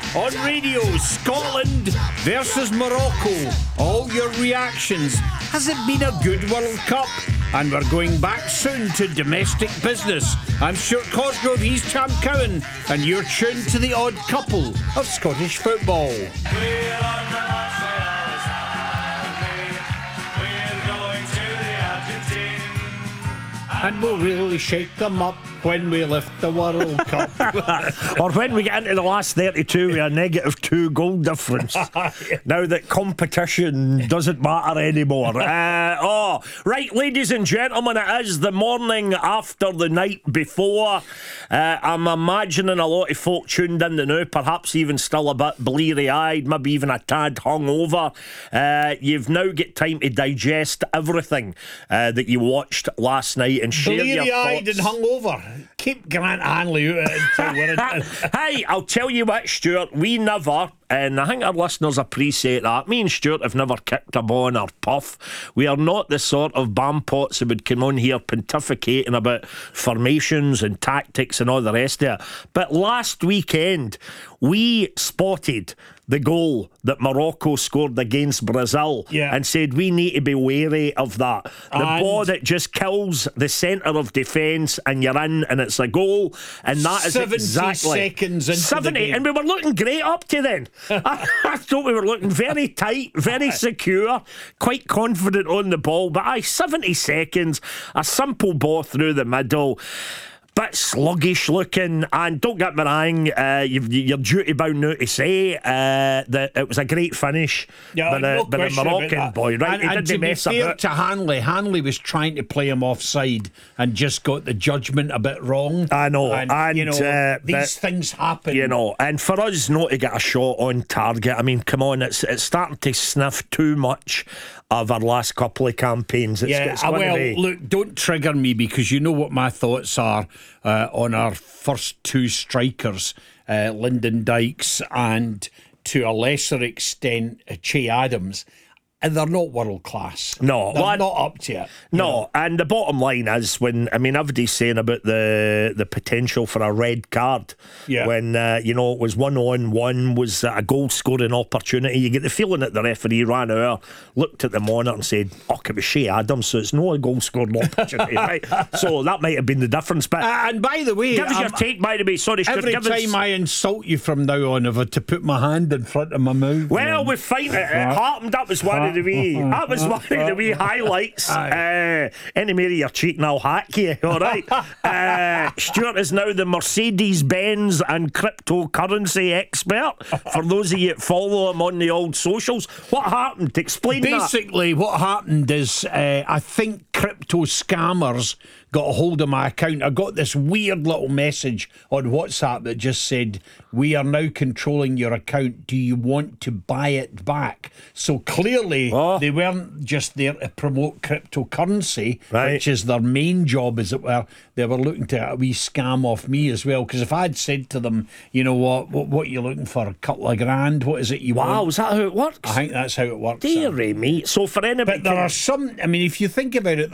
on radio, Scotland versus Morocco. All your reactions. Has it been a good World Cup? And we're going back soon to domestic business. I'm Stuart Cosgrove, he's Champ Cowan, and you're tuned to the odd couple of Scottish football. And we'll really shake them up when we lift the World Cup. Or when we get into the last 32 with a -2 goal difference. Now that competition doesn't matter anymore. Right, ladies and gentlemen, it is the morning after the night before. I'm imagining a lot of folk tuned in now, perhaps even still a bit bleary-eyed, maybe even a tad hungover. You've now got time to digest everything that you watched last night and share your Bleary-eyed thoughts. and hungover. Keep Grant Hanley out of it until we're in. Hey, I'll tell you what, Stuart, we never, and I think our listeners appreciate that, me and Stuart have never kicked a ball in our puff. We are not the sort of bampots who would come on here pontificating about formations and tactics and all the rest of it. But last weekend, we spotted the goal that Morocco scored against Brazil and said we need to be wary of that. The ball that just kills the centre of defence and you're in and it's a goal, and that is 70 exactly seconds into 70 the game. and we were looking great up to then. I thought we were looking very tight, very secure, quite confident on the ball, but 70 seconds, a simple ball through the middle. Bit sluggish looking, and don't get me wrong, you're duty bound now to say that it was a great finish by the Moroccan boy, right? And to be fair to Hanley was trying to play him offside and just got the judgment a bit wrong. I know, and you know, these things happen. You know, and for us not to get a shot on target, I mean, come on, it's starting to sniff too much of our last couple of campaigns. Look, don't trigger me, because you know what my thoughts are on our first two strikers, Lyndon Dykes and to a lesser extent Che Adams. And they're not world class. No, they're not up to it. No, and the bottom line is everybody's saying about the potential for a red card. Yeah. When it was 1-on-1, was a goal scoring opportunity. You get the feeling that the referee ran out, looked at the monitor and said, it was Che Adams, so it's not a goal scoring opportunity, right? So that might have been the difference. But and by the way, give us your take, by the way. Sorry, every time I insult you from now on, I've had to put my hand in front of my mouth. Well, we fight it. It happened. That was one of the wee highlights. Any more of your cheating, I'll hack you. All right. Stuart is now the Mercedes-Benz and cryptocurrency expert. For those of you that follow him on the old socials, what happened? Explain that. Basically, what happened is I think crypto scammers got a hold of my account. I got this weird little message on WhatsApp that just said, "We are now controlling your account. Do you want to buy it back?" So clearly they weren't just there to promote cryptocurrency, which is their main job, as it were. They were looking to a wee scam off me as well, because if I'd said to them, you know what are you looking for, a couple of grand, what is it you want? Wow, is that how it works? I think that's how it works. Dear me. So for anybody, but there are some, I mean, if you think about it,